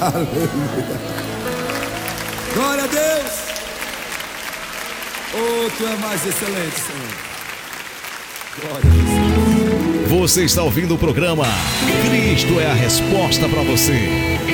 Aleluia. Glória a Deus. Oh, tu é mais excelente, Senhor. Glória a Deus. Você está ouvindo o programa Cristo é a Resposta para você.